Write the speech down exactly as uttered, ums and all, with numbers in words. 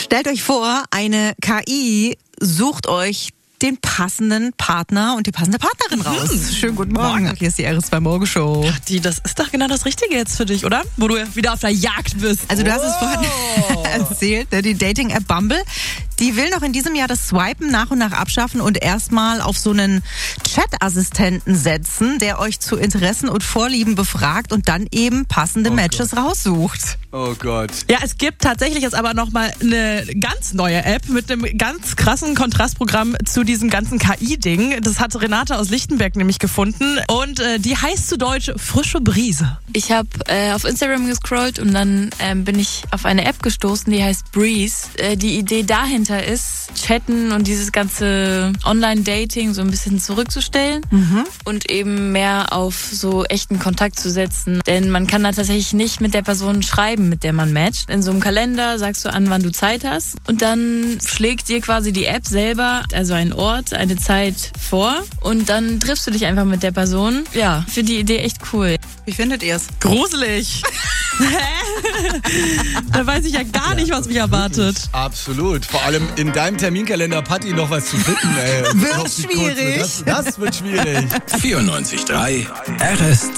Stellt euch vor, eine K I sucht euch den passenden Partner und die passende Partnerin raus. Mhm. Schönen guten Morgen. Morgen. Hier ist die R S zwei Morgenshow. Ach, die, das ist doch genau das Richtige jetzt für dich, oder? Wo du wieder auf der Jagd bist. Also du hast es vorhin erzählt, ne? Die Dating-App Bumble, die will noch in diesem Jahr das Swipen nach und nach abschaffen und erstmal auf so einen Chat-Assistenten setzen, der euch zu Interessen und Vorlieben befragt und dann eben passende oh Matches Gott. raussucht. Oh Gott. Ja, es gibt tatsächlich jetzt aber nochmal eine ganz neue App mit einem ganz krassen Kontrastprogramm zu diesem ganzen K I-Ding. Das hat Renate aus Lichtenberg nämlich gefunden und äh, die heißt zu Deutsch Frische Brise. Ich habe äh, auf Instagram gescrollt und dann ähm, bin ich auf eine App gestoßen, die heißt Breeze. Äh, die Idee dahinter ist, Chatten und dieses ganze Online-Dating so ein bisschen zurückzustellen mhm. und eben mehr auf so echten Kontakt zu setzen. Denn man kann da tatsächlich nicht mit der Person schreiben, mit der man matcht. In so einem Kalender sagst du an, wann du Zeit hast und dann schlägt dir quasi die App selber, also ein Ort, eine Zeit vor und dann triffst du dich einfach mit der Person. Ja, ich finde die Idee echt cool. Wie findet ihr es? Gruselig. Da weiß ich ja gar nicht, was mich erwartet. Absolut. Vor allem in deinem Terminkalender, Patti, noch was zu finden. Ey. Wird schwierig. Das, das wird schwierig. vierundneunzig Komma drei R S